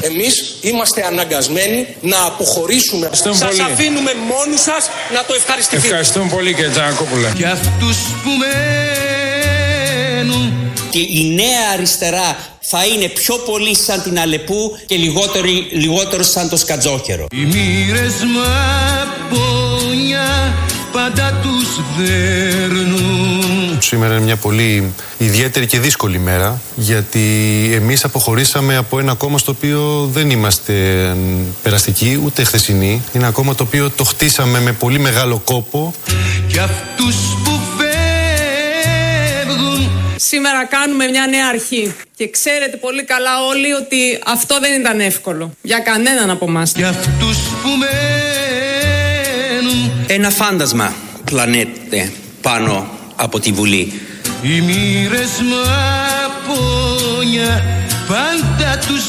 εμείς είμαστε αναγκασμένοι να αποχωρήσουμε. Σας αφήνουμε μόνους σας να το ευχαριστηθείτε. Ευχαριστούμε πολύ, κύριε Τζανακόπουλε. Και αυτούς που μένουν. Και η νέα αριστερά θα είναι πιο πολύ σαν την Αλεπού και λιγότερο σαν το Σκατζόκερο. Οι μοίρες μαπόνια πάντα τους δέρνουν. Σήμερα είναι μια πολύ ιδιαίτερη και δύσκολη μέρα, γιατί εμείς αποχωρήσαμε από ένα κόμμα στο οποίο δεν είμαστε περαστικοί ούτε χθεσινοί. Είναι ένα κόμμα το οποίο το χτίσαμε με πολύ μεγάλο κόπο. Και αυτούς που φεύγουν. Σήμερα κάνουμε μια νέα αρχή και ξέρετε πολύ καλά όλοι ότι αυτό δεν ήταν εύκολο για κανέναν από εμάς. Και αυτούς που μένουν. Ένα φάντασμα πλανέται πάνω από τη Βουλή. Οι μοίρες μαπόνια πάντα τους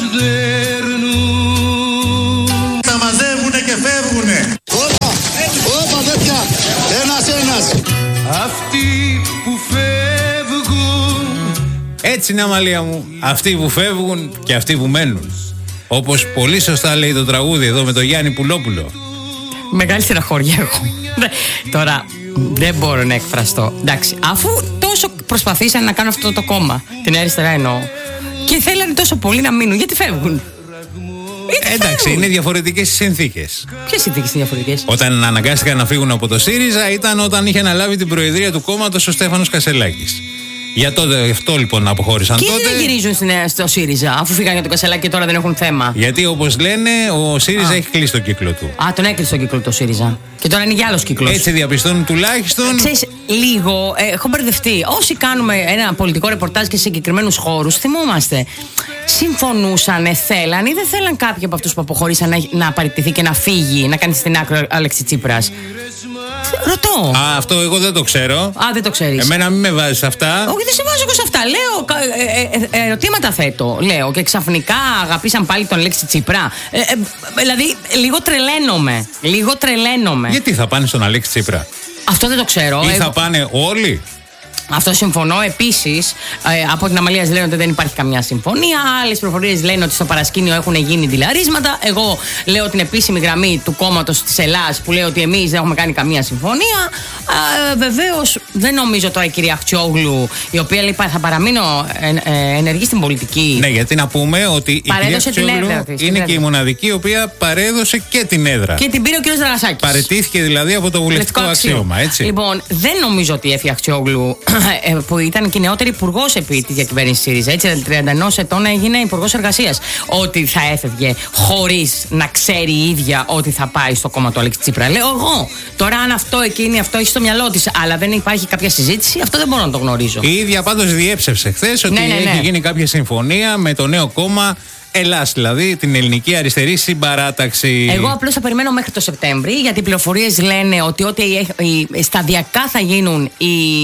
δέρνουν. Τα μαζεύουνε και φεύγουνε. Όπα τέτοια, ένας. Αυτοί που φεύγουν. Έτσι είναι, Αμαλία μου. Αυτοί που φεύγουν και αυτοί που μένουν. Όπως πολύ σωστά λέει το τραγούδι εδώ με τον Γιάννη Πουλόπουλο. Μεγάλη στεναχώρια έχω. Τώρα δεν μπορώ να εκφραστώ. Εντάξει, αφού τόσο προσπαθήσαν να κάνουν αυτό το κόμμα, την αριστερά εννοώ, και θέλανε τόσο πολύ να μείνουν, γιατί φεύγουν? Εντάξει, είναι διαφορετικές οι συνθήκες. Ποιες συνθήκες είναι διαφορετικές? Όταν αναγκάστηκαν να φύγουν από το ΣΥΡΙΖΑ ήταν όταν είχε αναλάβει την προεδρία του κόμματος ο Στέφανος Κασελάκης. Για αυτό λοιπόν αποχώρησαν και τότε. Και δεν γυρίζουν στο ΣΥΡΙΖΑ, αφού φύγανε για τον Κασελάκη και τώρα δεν έχουν θέμα. Γιατί όπως λένε, ο ΣΥΡΙΖΑ έχει κλείσει τον κύκλο του. Τον έκλεισε τον κύκλο το ΣΥΡΙΖΑ. Και τώρα είναι για άλλος κύκλος. Έτσι διαπιστώνουν τουλάχιστον. Ξέρεις, λίγο έχω μπερδευτεί. Όσοι κάνουμε ένα πολιτικό ρεπορτάζ και σε συγκεκριμένους χώρους, θυμόμαστε. Συμφωνούσαν, θέλαν ή δεν θέλαν κάποιοι από αυτούς που αποχωρήσαν να παραιτηθεί και να φύγει, να κάνει στην άκρη ο Αλέξη Τσίπρας? Ρωτώ. Αυτό εγώ δεν το ξέρω. Δεν το ξέρεις. Εμένα μην με βάζεις αυτά. Όχι, δεν σε βάζω εγώ σε αυτά. Λέω, ερωτήματα θέτω. Λέω και ξαφνικά αγαπήσαν πάλι τον Αλέξη Τσίπρα. Δηλαδή, λίγο τρελαίνομαι. Γιατί θα πάνε στον Αλέξη Τσίπρα? Αυτό δεν το ξέρω. Ή θα πάνε όλοι? Αυτό συμφωνώ. Επίσης, από την Αμαλία λένε ότι δεν υπάρχει καμιά συμφωνία. Άλλες πληροφορίες λένε ότι στο παρασκήνιο έχουν γίνει ντυλαρίσματα. Εγώ λέω την επίσημη γραμμή του κόμματος της Ελλάδας που λέει ότι εμείς δεν έχουμε κάνει καμία συμφωνία. Βεβαίως, δεν νομίζω τώρα η κυρία Αχτσιόγλου, η οποία λέει θα παραμείνω ενεργή στην πολιτική. Ναι, γιατί να πούμε ότι η κυρία Αχτσιόγλου είναι και η μοναδική η οποία παρέδωσε και την έδρα. Και την πήρε ο κ. Δραγασάκης. Παραιτήθηκε δηλαδή από το βουλευτικό αξίωμα, έτσι. Λοιπόν, δεν νομίζω ότι έφυγε Αχτσιόγλου, που ήταν και νεότερη υπουργός επί τη διακυβέρνηση ΣΥΡΙΖΑ. Έτσι, 31 ετών έγινε υπουργός εργασίας. Ότι θα έφευγε χωρίς να ξέρει η ίδια ότι θα πάει στο κόμμα του Αλέξη Τσίπρα. Λέω εγώ. Τώρα, αν αυτό έχει στο μυαλό της, αλλά δεν υπάρχει κάποια συζήτηση, αυτό δεν μπορώ να το γνωρίζω. Η ίδια πάντως διέψευσε χθες ότι έχει γίνει κάποια συμφωνία με το νέο κόμμα Ελλάς, δηλαδή την ελληνική αριστερή συμπαράταξη. Εγώ απλώς θα περιμένω μέχρι το Σεπτέμβρη, γιατί οι πληροφορίες λένε ότι σταδιακά θα γίνουν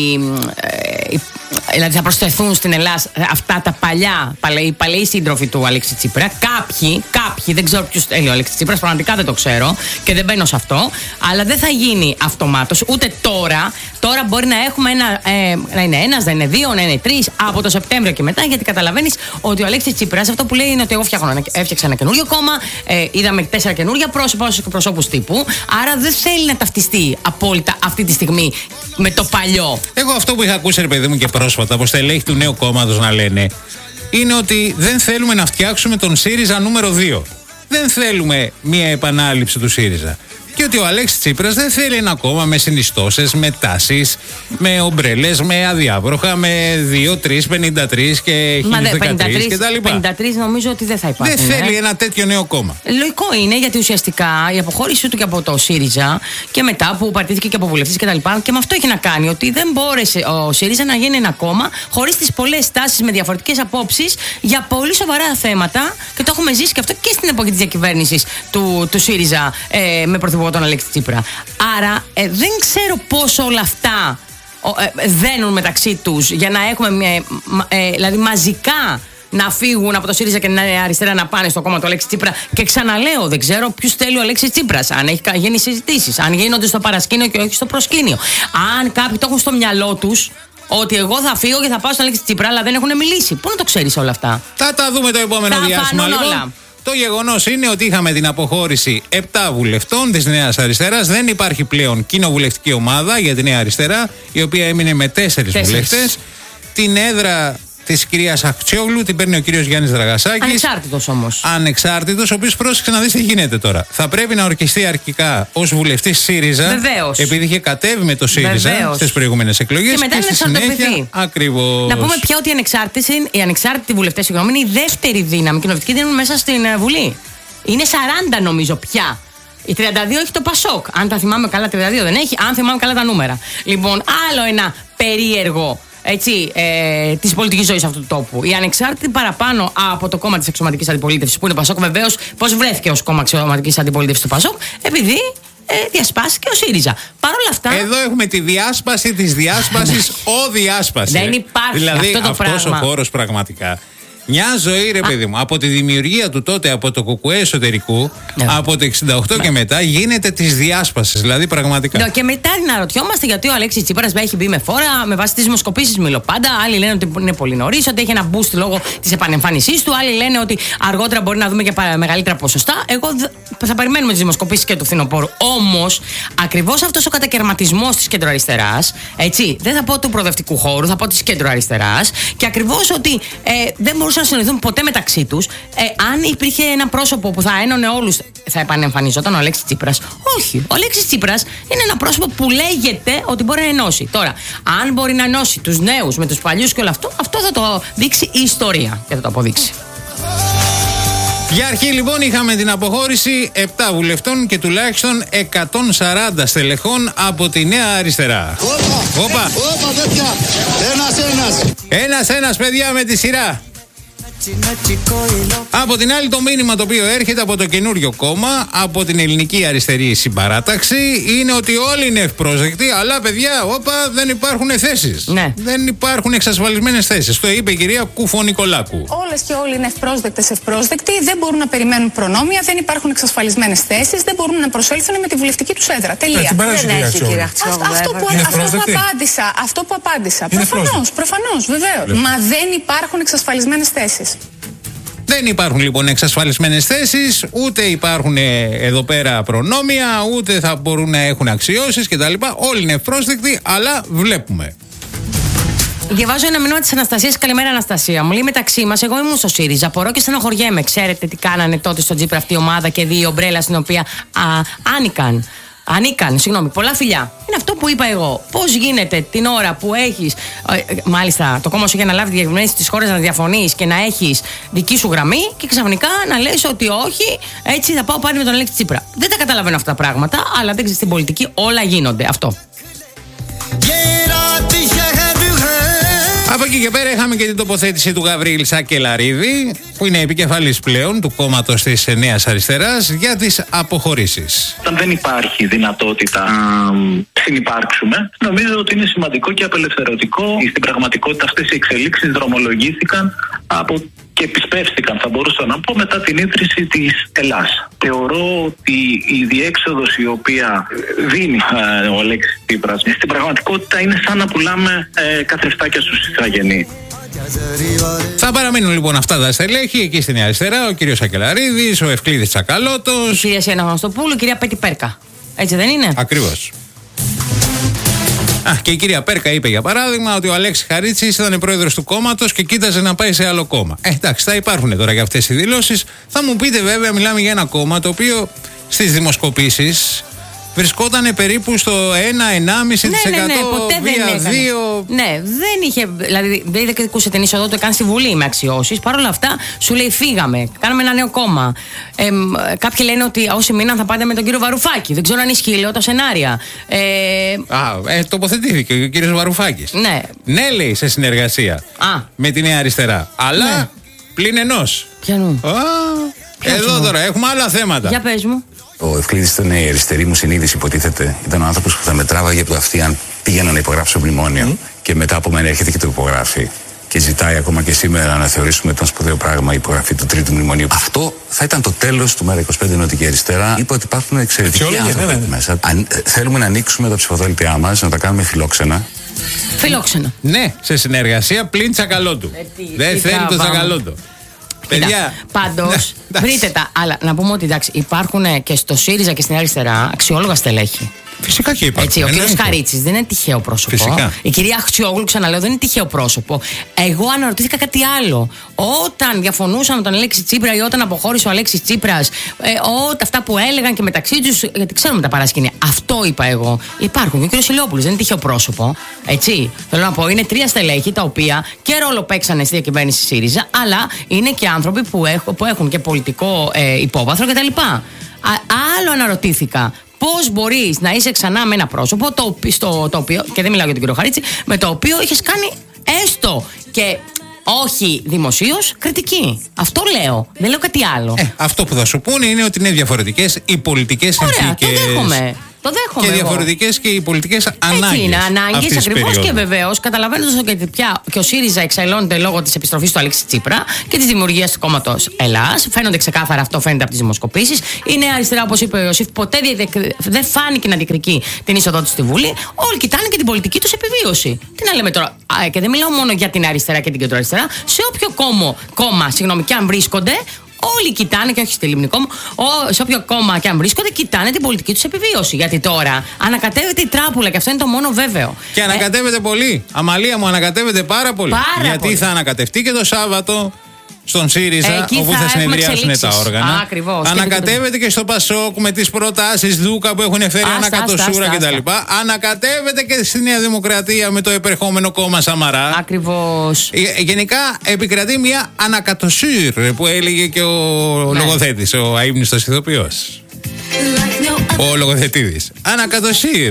δηλαδή θα προσθεθούν στην Ελλάδα αυτά τα οι παλαιοί σύντροφοι του Αλέξη Τσίπρα. Κάποιοι, δεν ξέρω ποιους θέλει ο Αλέξη Τσίπρας, πραγματικά δεν το ξέρω και δεν μπαίνω σε αυτό. Αλλά δεν θα γίνει αυτομάτως ούτε τώρα. Τώρα μπορεί να έχουμε να είναι ένας, να είναι δύο, να είναι τρεις από το Σεπτέμβριο και μετά, γιατί καταλαβαίνεις ότι ο Αλέξης Τσίπρας αυτό που λέει είναι ότι εγώ έφτιαξα ένα καινούριο κόμμα, είδαμε 4 καινούργια πρόσωπα ως εκπροσώπους τύπου. Άρα δεν θέλει να ταυτιστεί απόλυτα αυτή τη στιγμή με το παλιό. Εγώ αυτό που είχα ακούσει, ρε παιδί μου, και πρόσφατα από στελέχη του νέου κόμματος να λένε είναι ότι δεν θέλουμε να φτιάξουμε τον ΣΥΡΙΖΑ νούμερο 2. Δεν θέλουμε μία επανάληψη του ΣΥΡΙΖΑ. Και ότι ο Αλέξης Τσίπρας δεν θέλει ένα κόμμα με συνιστώσεις, με τάσεις, με ομπρέλες, με αδιάβροχα, με 2, 3, 53 και 1013 κτλ. 53 νομίζω ότι δεν θα υπάρχει. Δεν θέλει ένα τέτοιο νέο κόμμα. Λογικό είναι, γιατί ουσιαστικά η αποχώρησή του και από το ΣΥΡΙΖΑ και μετά που παραιτήθηκε και από βουλευτής κτλ. Και με αυτό έχει να κάνει ότι δεν μπόρεσε ο ΣΥΡΙΖΑ να γίνει ένα κόμμα χωρίς τις πολλές τάσεις με διαφορετικές απόψεις για πολύ σοβαρά θέματα. Και το έχουμε ζήσει και αυτό και στην εποχή της διακυβέρνησης του ΣΥΡΙΖΑ με πρωθυπουργό τον Αλέξη Τσίπρα. Άρα δεν ξέρω πώς όλα αυτά δένουν μεταξύ τους για να έχουμε δηλαδή μαζικά να φύγουν από το ΣΥΡΙΖΑ και να είναι αριστερά να πάνε στο κόμμα του Αλέξη Τσίπρα. Και ξαναλέω, δεν ξέρω ποιους θέλει ο Αλέξης Τσίπρας. Αν έχει γίνει συζητήσεις, αν γίνονται στο παρασκήνιο και όχι στο προσκήνιο. Αν κάποιοι το έχουν στο μυαλό τους ότι εγώ θα φύγω και θα πάω στον Αλέξη Τσίπρα, αλλά δεν έχουν μιλήσει. Πού να το ξέρεις όλα αυτά? Θα τα δούμε το επόμενο διάστημα. Όλα. Το γεγονός είναι ότι είχαμε την αποχώρηση 7 βουλευτών της Νέας Αριστεράς. Δεν υπάρχει πλέον κοινοβουλευτική ομάδα για τη Νέα Αριστερά, η οποία έμεινε με 4 βουλευτές. Την έδρα της κυρίας Αχτσιόγλου την παίρνει ο κύριος Γιάννης Δραγασάκης. Ανεξάρτητος όμως. Ανεξάρτητος, ο οποίος πρόσεξε να δεις τι γίνεται τώρα. Θα πρέπει να ορκιστεί αρχικά ως βουλευτής ΣΥΡΙΖΑ. Βεβαίως. Επειδή είχε κατέβει με το ΣΥΡΙΖΑ στις προηγούμενες εκλογές. Και μετά στη συνέχεια. Ακριβώς. Να πούμε πια ότι οι ανεξάρτητοι βουλευτές, είναι η δεύτερη δύναμη κοινοβουλευτική δύναμη μέσα στην Βουλή. Είναι 40 νομίζω πια. Η 32 έχει το Πασόκ. Αν τα θυμάμαι καλά, 32 δεν έχει. Αν θυμάμαι καλά τα νούμερα. Λοιπόν, άλλο ένα περίεργο. Τη πολιτική ζωή αυτού του τόπου. Οι ανεξάρτητοι παραπάνω από το κόμμα τη αξιωματική αντιπολίτευση, που είναι το Πασόκ, βεβαίως, πώς βρέθηκε ως κόμμα αξιωματική αντιπολίτευση το Πασόκ, επειδή διασπάστηκε ο ΣΥΡΙΖΑ. Παρ' όλα αυτά. Εδώ έχουμε τη διάσπαση της διάσπασης, ο διάσπαση. Δεν υπάρχει δηλαδή, αυτό το πράγμα. Αυτός ο χώρος πραγματικά. Μια ζωή, ρε παιδί μου, από τη δημιουργία του τότε από το ΚΚΕ εσωτερικού, από το 68 και μετά, γίνεται της διάσπασης. Δηλαδή, πραγματικά. Και μετά να αναρωτιόμαστε γιατί ο Αλέξης Τσίπρας έχει μπει με φόρα, με βάση τις δημοσκοπήσεις μιλώ πάντα. Άλλοι λένε ότι είναι πολύ νωρίς, ότι έχει ένα boost λόγω της επανεμφάνισής του. Άλλοι λένε ότι αργότερα μπορεί να δούμε και μεγαλύτερα ποσοστά. Εγώ θα περιμένουμε τις δημοσκοπήσεις και του φθινοπόρου. Όμως, ακριβώς αυτός ο κατακαιρματισμός της κεντροαριστεράς, δεν θα πω του προοδευτικού χώρου, θα πω της κεντροαριστεράς, και ακριβώς ότι δεν μπορούσαν να συνοηθούν ποτέ μεταξύ τους. Αν υπήρχε ένα πρόσωπο που θα ένωνε όλους, θα επανεμφανιζόταν ο Αλέξης Τσίπρας? Όχι. Ο Αλέξης Τσίπρας είναι ένα πρόσωπο που λέγεται ότι μπορεί να ενώσει. Τώρα, αν μπορεί να ενώσει τους νέους με τους παλιούς και όλο αυτό, αυτό θα το δείξει η ιστορία και θα το αποδείξει. Για αρχή λοιπόν είχαμε την αποχώρηση 7 βουλευτών και τουλάχιστον 140 στελεχών από τη Νέα Αριστερά. Όπα, τέτοια. Ένας παιδιά με τη σειρά. Από την άλλη, το μήνυμα το οποίο έρχεται από το καινούριο κόμμα, από την Ελληνική Αριστερή Συμπαράταξη, είναι ότι όλοι είναι ευπρόσδεκτοι, αλλά παιδιά, δεν υπάρχουν θέσεις. Ναι. Δεν υπάρχουν εξασφαλισμένες θέσεις. Το είπε η κυρία Κουφο-Νικολάκου. Όλες και όλοι είναι ευπρόσδεκτοι, δεν μπορούν να περιμένουν προνόμια, δεν υπάρχουν εξασφαλισμένες θέσεις, δεν μπορούν να προσέλθουν με τη βουλευτική τους έδρα. Τελεία. Αυτό που απάντησα. Προφανώς, βεβαίως. Μα δεν υπάρχουν εξασφαλισμένες θέσεις. Δεν υπάρχουν λοιπόν εξασφαλισμένες θέσεις, ούτε υπάρχουν εδώ πέρα προνόμια, ούτε θα μπορούν να έχουν αξιώσεις κτλ. Όλοι είναι ευπρόσδεκτοι, αλλά βλέπουμε. Διαβάζω ένα μήνυμα της Αναστασίας. Καλημέρα, Αναστασία. Μου λέει μεταξύ μας, εγώ ήμουν στο ΣΥΡΙΖΑ. Απορώ και στενοχωριέμαι. Ξέρετε τι κάνανε τότε στον Τσίπρα αυτή η ομάδα και η ομπρέλα στην οποία ανήκαν, πολλά φιλιά. Είναι αυτό που είπα εγώ. Πώς γίνεται την ώρα που έχεις, μάλιστα το κόμμα σου για να λάβει διευρυνήσεις της χώρας, να διαφωνείς και να έχεις δική σου γραμμή και ξαφνικά να λες ότι όχι, έτσι θα πάω πάλι με τον Αλέξη Τσίπρα. Δεν τα καταλαβαίνω αυτά τα πράγματα, αλλά δεν ξέρεις, στην πολιτική όλα γίνονται. Αυτό. Από εκεί και πέρα είχαμε και την τοποθέτηση του Γαβρίλη Σακελαρίδη, που είναι επικεφαλής πλέον του κόμματος της Νέας Αριστεράς, για τις αποχωρήσεις. Όταν δεν υπάρχει δυνατότητα να συνυπάρξουμε, νομίζω ότι είναι σημαντικό και απελευθερωτικό. Στην πραγματικότητα αυτές οι εξελίξεις δρομολογήθηκαν και επισπεύστηκαν, θα μπορούσα να πω, μετά την ίδρυση της Ελλάς. Θεωρώ ότι η διέξοδος η οποία δίνει ο Αλέξης Τσίπρας στην πραγματικότητα είναι σαν να πουλάμε καθρεφτάκια στους Ιθαγενείς. Θα παραμείνουν λοιπόν αυτά τα στελέχη εκεί στην Αριστερά, ο κύριος Σακελαρίδης, ο Ευκλήδης Τσακαλώτος, η κυρία Σιάννα Αναστοπούλου, η κυρία Πέτη Πέρκα. Έτσι δεν είναι? Ακριβώς. Και η κυρία Πέρκα είπε για παράδειγμα ότι ο Αλέξης Χαρίτσης ήταν πρόεδρος του κόμματος και κοίταζε να πάει σε άλλο κόμμα. Εντάξει, θα υπάρχουν τώρα για αυτές οι δηλώσεις. Θα μου πείτε βέβαια, μιλάμε για ένα κόμμα το οποίο στις δημοσκοπήσεις βρισκόταν περίπου στο 1-1,5%. Ποτέ δεν έκανε. Ναι, δεν είχε. Δηλαδή, δεν ειδικούσε την είσοδο του καν στη Βουλή με αξιώσεις. Παρ' όλα αυτά, σου λέει φύγαμε, κάναμε ένα νέο κόμμα. Κάποιοι λένε ότι όσοι μείναν θα πάτε με τον κύριο Βαρουφάκη. Δεν ξέρω αν ισχύει, λέω τα σενάρια. Τοποθετήθηκε ο κύριος Βαρουφάκης. Ναι. Ναι, λέει, σε συνεργασία με τη Νέα Αριστερά. Αλλά πλην ενός. Ποιανού? Εδώ τώρα έχουμε άλλα θέματα. Για πες μου. Ο Ευκλήδης ήταν η αριστερή μου συνείδηση, υποτίθεται. Ήταν ο άνθρωπος που θα μετράβαγε από το αυτί αν πήγαινα να υπογράψω μνημόνιο και μετά από μένα έρχεται και το υπογράφει. Και ζητάει ακόμα και σήμερα να θεωρήσουμε τον σπουδαίο πράγμα η υπογραφή του τρίτου μνημονίου. Αυτό θα ήταν το τέλος του ΜΕΡΑ25 Ενωτική Αριστερά. Είπα ότι υπάρχουν εξαιρετικοί άνθρωποι μέσα. Αν θέλουμε να ανοίξουμε τα ψηφοδέλτιά μας, να τα κάνουμε φιλόξενα. Φιλόξενα. Ναι, σε συνεργασία πλην Τσακαλώτου. Δεν θέλει το Τσακαλώτου. Παιδιά. Πάντως, Βρείτε τα. Αλλά να πούμε ότι εντάξει, υπάρχουν και στο ΣΥΡΙΖΑ και στην αριστερά αξιόλογα στελέχη. Φυσικά και υπάρχουν. Ο κύριος Χαρίτσης δεν είναι τυχαίο πρόσωπο. Φυσικά. Η κυρία Αχτσιόγλου, ξαναλέω, δεν είναι τυχαίο πρόσωπο. Εγώ αναρωτήθηκα κάτι άλλο. Όταν διαφωνούσαν με τον Αλέξη Τσίπρα ή όταν αποχώρησε ο Αλέξης Τσίπρας, αυτά που έλεγαν και μεταξύ τους, γιατί ξέρουμε τα παρασκήνια. Αυτό είπα εγώ. Υπάρχουν. Και ο κύριος Ηλιόπουλος δεν είναι τυχαίο πρόσωπο. Έτσι. Θέλω να πω, είναι 3 στελέχη τα οποία και ρόλο παίξανε στη διακυβέρνηση ΣΥΡΙΖΑ, αλλά είναι και άνθρωποι που έχουν και πολιτικό υπόβαθρο κτλ. Άλλο αναρωτήθηκα. Πώς μπορείς να είσαι ξανά με ένα πρόσωπο το οποίο, και δεν μιλάω για τον κύριο Χαρίτση, με το οποίο είχες κάνει έστω και όχι δημοσίως κριτική. Αυτό λέω. Δεν λέω κάτι άλλο. Αυτό που θα σου πούνε είναι ότι είναι διαφορετικές οι πολιτικές συνθήκες. Το δέχομαι. Και διαφορετικές και οι πολιτικές ανάγκες. Έτσι είναι, ανάγκες ακριβώς, και βεβαίως καταλαβαίνοντας ότι πια και ο ΣΥΡΙΖΑ εξελώνεται λόγω της επιστροφής του Αλέξη Τσίπρα και της δημιουργίας του κόμματος Ελλάς. Φαίνονται ξεκάθαρα, αυτό φαίνεται από τις δημοσκοπήσεις. Η Νέα Αριστερά, όπως είπε ο Ιωσήφ, ποτέ δεν φάνηκε να αντικρικεί την είσοδό του στη Βουλή. Όλοι κοιτάνε και την πολιτική τους επιβίωση. Τι να λέμε τώρα. Και δεν μιλάω μόνο για την αριστερά και την κεντροαριστερά. Σε όποιο κόμμα, και αν βρίσκονται. Όλοι κοιτάνε, και όχι στη Λιμνή Κόμμα, σε όποιο κόμμα και αν βρίσκονται, κοιτάνε την πολιτική τους επιβίωση. Γιατί τώρα ανακατεύεται η τράπουλα και αυτό είναι το μόνο βέβαιο. Και ανακατεύεται πολύ. Αμαλία μου, ανακατεύεται πάρα πολύ. Γιατί θα ανακατευτεί και το Σάββατο στον ΣΥΡΙΖΑ, όπου θα συνεδριάσουν τα όργανα. Ακριβώς. Ανακατεύεται και στο ΠΑΣΟΚ με τις προτάσεις Δούκα που έχουν φέρει ανακατοσούρα κτλ. Ανακατεύεται και στη Νέα Δημοκρατία με το επερχόμενο κόμμα Σαμαρά. Ακριβώς. Γενικά επικρατεί μια ανακατοσύρ που έλεγε και ο λογοθέτης, ο αείμνηστος ηθοποιός. Ο λογοθετήδης. Ανακατοσύρ.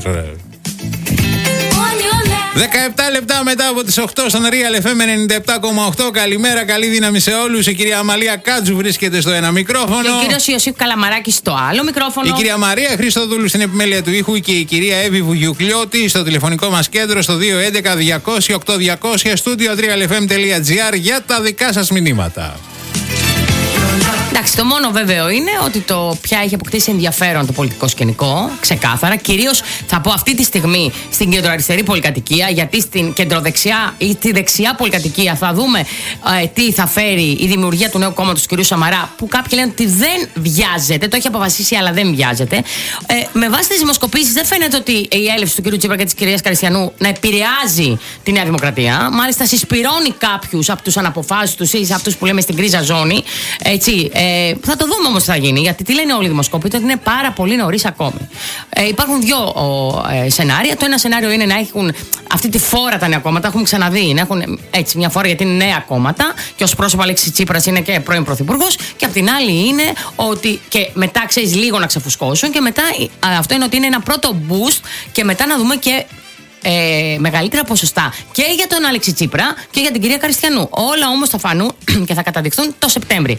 17 λεπτά μετά από τις 8 στον Real FM 97,8. Καλημέρα, καλή δύναμη σε όλους. Η κυρία Αμαλία Κάτζου βρίσκεται στο ένα μικρόφωνο. Και ο κύριος Ιωσήφ Καλαμαράκης στο άλλο μικρόφωνο. Η κυρία Μαρία Χριστοδούλου στην επιμέλεια του ήχου και η κυρία Εύη Βουγιουκλιώτη στο τηλεφωνικό μας κέντρο στο 211-200-8200 στούντιο realfm.gr για τα δικά σας μηνύματα. Εντάξει, το μόνο βέβαιο είναι ότι πια έχει αποκτήσει ενδιαφέρον το πολιτικό σκηνικό, ξεκάθαρα. Κυρίως θα πω αυτή τη στιγμή στην κεντροαριστερή πολυκατοικία, γιατί στην κεντροδεξιά ή τη δεξιά πολυκατοικία θα δούμε τι θα φέρει η δημιουργία του νέου κόμματος του κ. Σαμαρά, που κάποιοι λένε ότι δεν βιάζεται, το έχει αποφασίσει αλλά δεν βιάζεται. Με βάση τις δημοσκοπήσεις δεν φαίνεται ότι η έλευση του κ. Τσίπρα και της κυρίας Καριστιανού να επηρεάζει τη Νέα Δημοκρατία. Μάλιστα συσπηρώνει κάποιους από τους αναποφάσιστους ή αυτούς που λέμε στην κρίζα ζώνη. Έτσι. Θα το δούμε όμως τι θα γίνει, γιατί τι λένε όλοι οι δημοσκόποι, ότι είναι πάρα πολύ νωρίς ακόμη. Υπάρχουν 2 σενάρια. Το ένα σενάριο είναι να έχουν αυτή τη φόρα τα νέα κόμματα, έχουμε ξαναδεί, να έχουν έτσι μια φόρα γιατί είναι νέα κόμματα και ως πρόσωπο Αλέξη Τσίπρας είναι και πρώην πρωθυπουργός, και απ' την άλλη είναι ότι και μετά ξέρεις λίγο να ξεφουσκώσουν, και μετά αυτό είναι ότι είναι ένα πρώτο boost και μετά να δούμε και μεγαλύτερα ποσοστά και για τον Αλέξη Τσίπρα και για την κυρία Καριστιανού. Όλα όμως θα φανούν και θα καταδειχθούν το Σεπτέμβρη.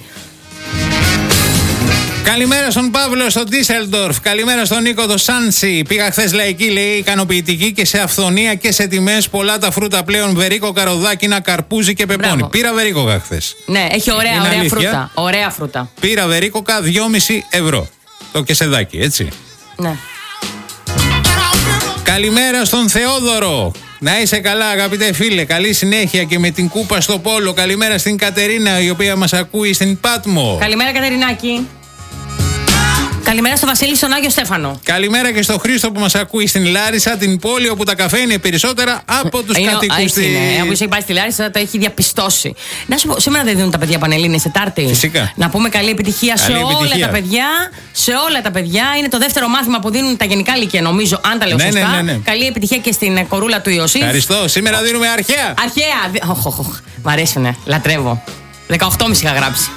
Καλημέρα στον Παύλο στο Ντίσελντορφ. Καλημέρα στον Νίκο το Σάντσι. Πήγα χθες λαϊκή, λέει, ικανοποιητική και σε αυθονία και σε τιμές. Πολλά τα φρούτα πλέον. Βερίκο, καροδάκινα, καρπούζι και πεπόνι. Μπράβο. Πήρα βερίκοκα χθες. Ναι, έχει ωραία φρούτα. Ωραία φρούτα. Πήρα βερίκοκα 2,5 ευρώ. Το κεσεδάκι, έτσι. Ναι. Καλημέρα στον Θεόδωρο. Να είσαι καλά, αγαπητέ φίλε. Καλή συνέχεια και με την κούπα στο πόλο. Καλημέρα στην Κατερίνα, η οποία μας ακούει στην Πάτμο. Καλημέρα, Κατερινάκη. Καλημέρα στο Βασίλη, στον Άγιο Στέφανο. Καλημέρα και στο Χρήστο που μας ακούει στην Λάρισα, την πόλη όπου τα καφέ είναι περισσότερα από τους κατοίκους της. Όπου είσαι πάει στη Λάρισα, το έχει διαπιστώσει. Να σου πω, σήμερα δεν δίνουν τα παιδιά Πανελλήνιες Τετάρτη. Φυσικά. Να πούμε καλή επιτυχία σε όλα τα παιδιά. Σε όλα τα παιδιά. Είναι το δεύτερο μάθημα που δίνουν τα γενικά λύκεια, νομίζω, αν τα λέω σωστά. Ναι. Καλή επιτυχία και στην κορούλα του Ιωσήφ. Ευχαριστώ. Σήμερα δίνουμε αρχαία. Αρχαία. Μ' αρέσουνε. Λατρεύω. 18,5 είχα γράψει.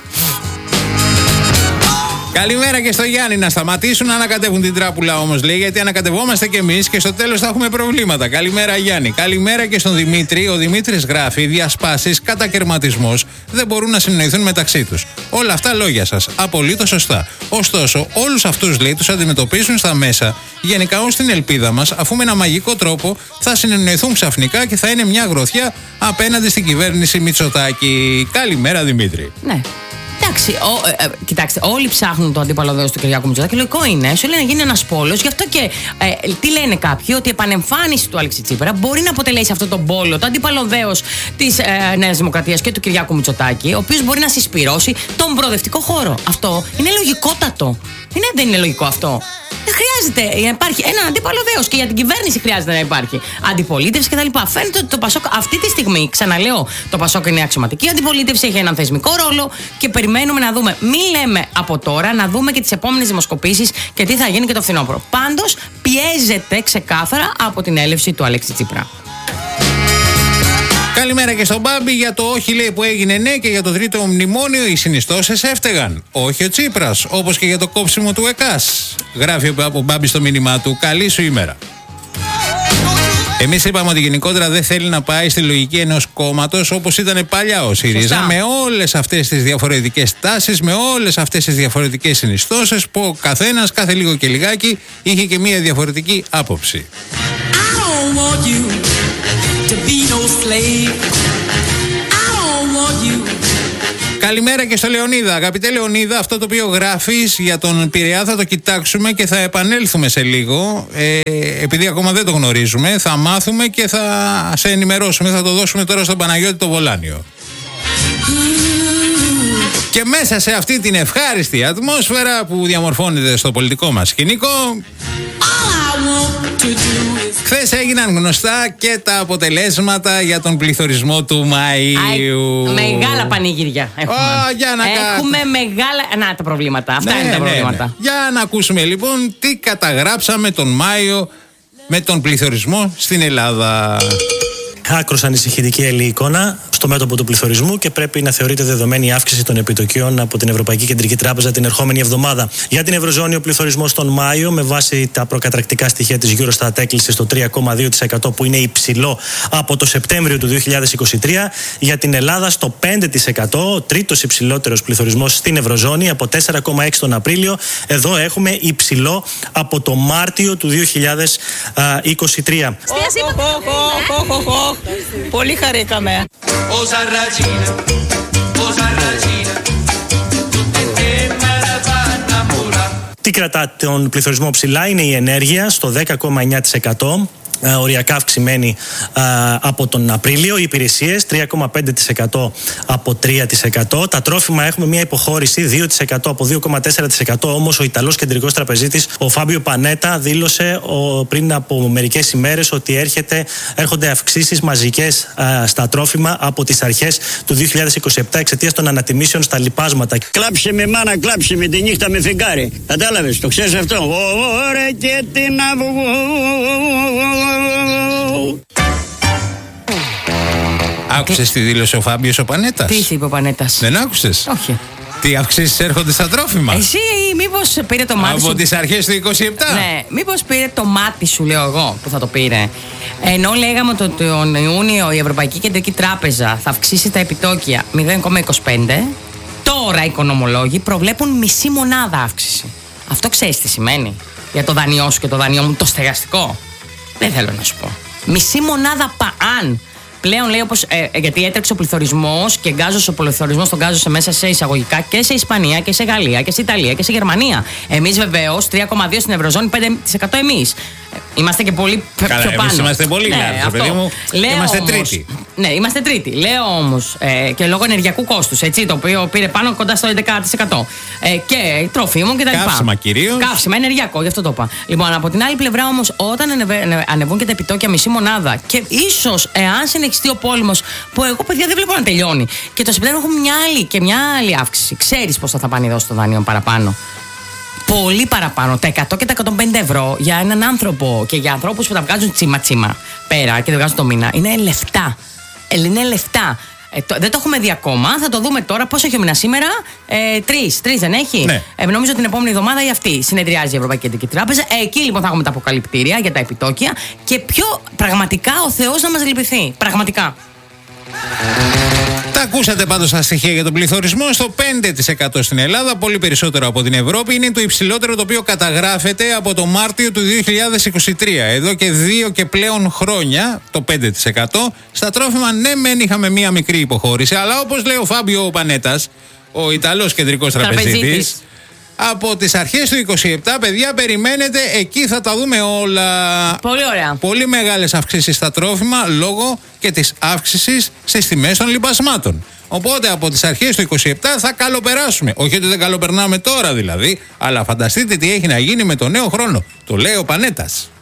Καλημέρα και στο Γιάννη. Να σταματήσουν να ανακατεύουν την τράπουλα όμως, λέει, γιατί ανακατευόμαστε κι εμείς και στο τέλος θα έχουμε προβλήματα. Καλημέρα, Γιάννη. Καλημέρα και στον Δημήτρη. Ο Δημήτρης γράφει: διασπάσεις, κατακαιρματισμός δεν μπορούν να συνοηθούν μεταξύ τους. Όλα αυτά λόγια σας. Απολύτως σωστά. Ωστόσο, όλους αυτούς, λέει, τους αντιμετωπίζουν στα μέσα γενικά ως την ελπίδα μας, αφού με ένα μαγικό τρόπο θα συνεννοηθούν ξαφνικά και θα είναι μια γροθιά απέναντι στην κυβέρνηση Μητσοτάκη. Καλημέρα, Δημήτρη. Ναι. Εντάξει, κοιτάξτε, όλοι ψάχνουν το αντίπαλο δέος του Κυριάκου Μητσοτάκη. Λογικό είναι. Σου λένε να γίνει ένας πόλος. Γι' αυτό και τι λένε κάποιοι, ότι η επανεμφάνιση του Αλέξη Τσίπρα μπορεί να αποτελέσει αυτό τον πόλο, το αντίπαλο δέος της Νέας Δημοκρατίας και του Κυριάκου Μητσοτάκη, ο οποίος μπορεί να συσπυρώσει τον προοδευτικό χώρο. Αυτό είναι λογικότατο. Δεν είναι λογικό αυτό. Δεν χρειάζεται να υπάρχει ένα αντίπαλο δέος και για την κυβέρνηση χρειάζεται να υπάρχει αντιπολίτευση κτλ. Φαίνεται ότι το Πασόκ αυτή τη στιγμή, ξαναλέω, το Πασόκ είναι αξιωματική αντιπολίτευση, έχει έναν θεσμικό ρόλο και περιμένουμε να δούμε. Μην λέμε από τώρα, να δούμε και τις επόμενες δημοσκοπήσεις και τι θα γίνει και το φθινόπωρο. Πάντως, πιέζεται ξεκάθαρα από την έλευση του Αλέξη Τσίπρα. Καλημέρα και στον Μπάμπη. Για το όχι, λέει, που έγινε ναι, και για το τρίτο μνημόνιο οι συνιστώσεις έφταιγαν. Όχι ο Τσίπρας, όπως και για το κόψιμο του ΕΚΑΣ. Γράφει ο Μπάμπη στο μήνυμά του. Καλή σου ημέρα. Εμείς είπαμε ότι γενικότερα δεν θέλει να πάει στη λογική ενός κόμματος όπως ήταν παλιά ο ΣΥΡΙΖΑ, με όλες αυτές τις διαφορετικές τάσεις, με όλες αυτές τις διαφορετικές συνιστώσεις που ο καθένας κάθε λίγο και λιγάκι είχε και μία διαφορετική άποψη. Καλημέρα και στο Λεωνίδα. Αγαπητέ Λεωνίδα, αυτό το οποίο γράφεις για τον Πειραιά θα το κοιτάξουμε και θα επανέλθουμε σε λίγο. Επειδή ακόμα δεν το γνωρίζουμε, θα μάθουμε και θα σε ενημερώσουμε. Θα το δώσουμε τώρα στον Παναγιώτη το Βολάνιο. Και μέσα σε αυτή την ευχάριστη ατμόσφαιρα που διαμορφώνεται στο πολιτικό μας σκηνικό, χθες έγιναν γνωστά και τα αποτελέσματα για τον πληθωρισμό του Μαΐου. Μεγάλα πανηγύρια έχουμε μεγάλα. Να, τα προβλήματα. Αυτά είναι τα προβλήματα. Ναι. Για να ακούσουμε λοιπόν τι καταγράψαμε τον Μάιο με τον πληθωρισμό στην Ελλάδα. Άκρως ανησυχητική η εικόνα στο μέτωπο του πληθωρισμού και πρέπει να θεωρείται δεδομένη η αύξηση των επιτοκίων από την Ευρωπαϊκή Κεντρική Τράπεζα την ερχόμενη εβδομάδα. Για την Ευρωζώνη, ο πληθωρισμός τον Μάιο, με βάση τα προκαταρκτικά στοιχεία της Eurostat, έκλεισε στο 3,2%, που είναι υψηλό από το Σεπτέμβριο του 2023. Για την Ελλάδα, στο 5%, ο τρίτος υψηλότερος πληθωρισμός στην Ευρωζώνη, από 4,6% τον Απρίλιο. Εδώ έχουμε υψηλό από το Μάρτιο του 2023. Πολύ χαρήκαμε. Τι κρατά τον πληθωρισμό ψηλά είναι η ενέργεια στο 10,9%. Οριακά αυξημένη από τον Απρίλιο. Οι υπηρεσίες 3,5% από 3%. Τα τρόφιμα έχουμε μια υποχώρηση 2% από 2,4%. Όμως ο Ιταλός κεντρικός τραπεζίτης, ο Φάμπιο Πανέτα, δήλωσε πριν από μερικές ημέρες ότι έρχονται αυξήσεις μαζικές στα τρόφιμα από τις αρχές του 2027 εξαιτίας των ανατιμήσεων στα λιπάσματα. Κλάψε με μάνα, κλάψε με τη νύχτα με φεγγάρι. Κατάλαβες, το ξέρεις αυτό. Ωραία και την Άκουσες τι δήλωσε ο Φάμπιος ο Πανέτας? Τι είπε ο Πανέτας? Δεν άκουσες? Όχι. Τι αυξήσεις έρχονται στα τρόφιμα? Εσύ μήπως πήρε το μάτι σου? Από τις αρχές του 27. Ναι, μήπως πήρε το μάτι σου, λέω εγώ, που θα το πήρε. Ενώ λέγαμε ότι τον Ιούνιο η Ευρωπαϊκή Κεντρική Τράπεζα θα αυξήσει τα επιτόκια 0,25, τώρα οι οικονομολόγοι προβλέπουν μισή μονάδα αύξηση. Αυτό ξέρεις τι σημαίνει για το δανειό σου και το δανειό μου, το στεγαστικό? Δεν θέλω να σου πω. Μισή μονάδα αν. Πλέον λέει, όπως, γιατί έτρεξε ο πληθωρισμός και ο πληθωρισμός τον γκάζωσε μέσα σε εισαγωγικά και σε Ισπανία και σε Γαλλία και σε Ιταλία και σε Γερμανία. Εμείς βεβαίως 3,2% στην Ευρωζώνη, 5% εμείς. Είμαστε και πολύ πιο πάνω. Εμείς είμαστε πολύ λάθος, παιδί μου. Είμαστε τρίτη. Ναι, είμαστε τρίτη. Λέω όμως και λόγω ενεργειακού κόστους, έτσι, το οποίο πήρε πάνω κοντά στο 11%. Και τροφίμων κτλ. Καύσιμα κυρίως. Καύσιμα, ενεργειακό, γι' αυτό το είπα. Λοιπόν, από την άλλη πλευρά όμως, όταν ανεβούν και τα επιτόκια μισή μονάδα και ίσως εάν συνεχιστεί ο πόλεμος, που εγώ παιδιά δεν βλέπω να τελειώνει, και το Σεπτέμβριο έχουμε μια άλλη αύξηση. Ξέρεις πόσο θα πάνε εδώ στο δάνειο παραπάνω? Πολύ παραπάνω. Τα 100 και τα 150 ευρώ για έναν άνθρωπο και για ανθρώπους που τα βγάζουν τσίμα πέρα και δεν βγάζουν το μήνα. Είναι λεφτά. Είναι λεφτά. Δεν το έχουμε δει ακόμα. Θα το δούμε τώρα. Πώς έχει ο μήνας σήμερα? Τρεις δεν έχει? Ναι. Νομίζω την επόμενη εβδομάδα ή αυτή συνεδριάζει η Ευρωπαϊκή Κεντρική Τράπεζα. Εκεί λοιπόν θα έχουμε τα αποκαλυπτήρια για τα επιτόκια και πιο πραγματικά ο Θεός να μας λυπηθεί. Πραγματικά. Τα ακούσατε πάντως τα στοιχεία για τον πληθωρισμό. Στο 5% στην Ελλάδα, πολύ περισσότερο από την Ευρώπη. Είναι το υψηλότερο το οποίο καταγράφεται από το Μάρτιο του 2023. Εδώ και 2 και πλέον χρόνια, το 5%. Στα τρόφιμα, ναι, μεν είχαμε μία μικρή υποχώρηση, αλλά όπως λέει ο Φάμπιο Πανέτας, ο Ιταλός κεντρικός τραπεζίτης. Από τις αρχές του 27, παιδιά, περιμένετε, εκεί θα τα δούμε όλα. Πολύ ωραία. Πολύ μεγάλες αυξήσεις στα τρόφιμα λόγω και της αύξησης στις τιμές των λιπασμάτων. Οπότε από τις αρχές του 27 θα καλοπεράσουμε. Όχι ότι δεν καλοπερνάμε τώρα δηλαδή, αλλά φανταστείτε τι έχει να γίνει με το νέο χρόνο. Το λέει ο Πανέτας.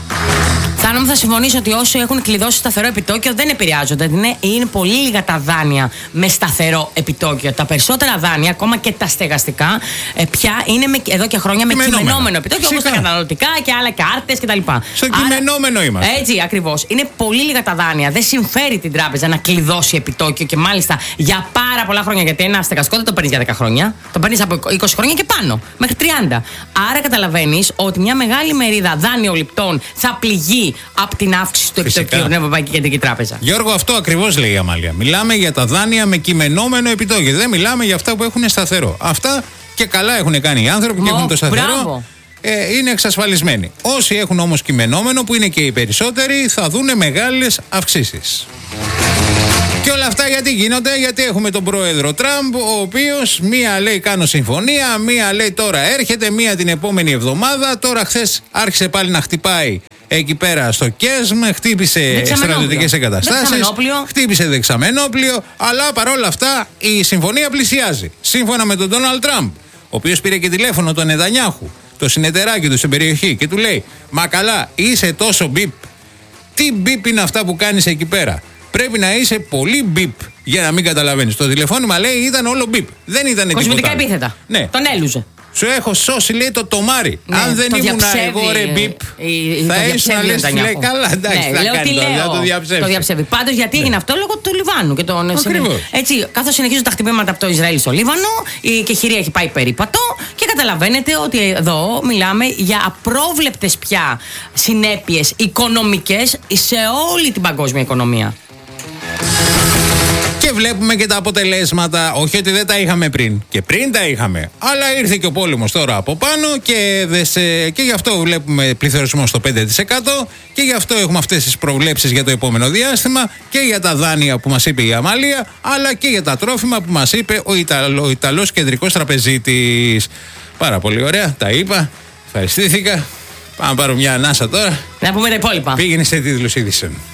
Θάνο, θα συμφωνήσω ότι όσοι έχουν κλειδώσει σταθερό επιτόκιο δεν επηρεάζονται. Είναι πολύ λίγα τα δάνεια με σταθερό επιτόκιο. Τα περισσότερα δάνεια, ακόμα και τα στεγαστικά, πια είναι εδώ και χρόνια με κειμενόμενο επιτόκιο, όπως τα καταναλωτικά και άλλα κάρτες κτλ. Στο κειμενόμενο είμαστε. Έτσι, ακριβώς. Είναι πολύ λίγα τα δάνεια. Δεν συμφέρει την τράπεζα να κλειδώσει επιτόκιο και μάλιστα για πάρα πολλά χρόνια. Γιατί ένα στεγαστικό δεν το παίρνει για 10 χρόνια. Το παίρνει από 20 χρόνια και πάνω, μέχρι 30. Άρα καταλαβαίνεις ότι μια μεγάλη μερίδα δάνειοληπτών θα πληγεί από την αύξηση του επιτοκίου στην Ευρωπαϊκή Κεντρική Τράπεζα. Γιώργο, αυτό ακριβώς λέει η Αμάλια. Μιλάμε για τα δάνεια με κειμενόμενο επιτόκιο. Δεν μιλάμε για αυτά που έχουν σταθερό. Αυτά και καλά έχουν κάνει οι άνθρωποι και έχουν το σταθερό. Είναι εξασφαλισμένοι. Όσοι έχουν όμως κειμενόμενο, που είναι και οι περισσότεροι, θα δούνε μεγάλες αυξήσεις. Και όλα αυτά γιατί γίνονται? Γιατί έχουμε τον πρόεδρο Τραμπ, ο οποίος μία λέει κάνω συμφωνία, μία λέει τώρα έρχεται, μία την επόμενη εβδομάδα. Τώρα χθες άρχισε πάλι να χτυπάει εκεί πέρα στο ΚΕΣΜ, χτύπησε στρατιωτικές εγκαταστάσεις, χτύπησε δεξαμενόπλιο, αλλά παρόλα αυτά η συμφωνία πλησιάζει. Σύμφωνα με τον Ντόναλντ Τραμπ, ο οποίος πήρε και τηλέφωνο τον Νετανιάχου, το συνεταιράκι του στην περιοχή, και του λέει μα καλά, είσαι τόσο μπιπ. Τι μπιπ είναι αυτά που κάνεις εκεί πέρα? Πρέπει να είσαι πολύ μπιπ για να μην καταλαβαίνεις. Το τηλεφώνημα, λέει, ήταν όλο μπιπ. Δεν ήταν τίποτα. Κοσμητικά επίθετα. Ναι. Τον έλουζε. Σου έχω σώσει, λέει, το τομάρι. Ναι, αν δεν ήμουν εγώ ρε μπιπ, θα ήσουν να λες, λέει, καλά, εντάξει, ναι, θα κάνει το διαψεύσει. Το διαψεύει. Πάντως γιατί έγινε αυτό? Λόγω του Λιβάνου. Και έτσι, καθώς συνεχίζουν τα χτυπήματα από το Ισραήλ στο Λίβανο, η Κεχηρία έχει πάει περίπατο και καταλαβαίνετε ότι εδώ μιλάμε για απρόβλεπτες πια συνέπειες οικονομικές σε όλη την παγκόσμια οικονομία. Και βλέπουμε και τα αποτελέσματα. Όχι ότι δεν τα είχαμε πριν. Και πριν τα είχαμε. Αλλά ήρθε και ο πόλεμος τώρα από πάνω και γι' αυτό βλέπουμε πληθωρισμό στο 5%. Και γι' αυτό έχουμε αυτές τις προβλέψεις για το επόμενο διάστημα. Και για τα δάνεια που μας είπε η Αμαλία. Αλλά και για τα τρόφιμα που μας είπε ο Ιταλός κεντρικός τραπεζίτης. Πάρα πολύ ωραία. Τα είπα. Ευχαριστήθηκα. Πάμε να πάρω μια ανάσα τώρα. Να πούμε τα υπόλοιπα. Πήγαινε σε τίτλους ειδήσεων.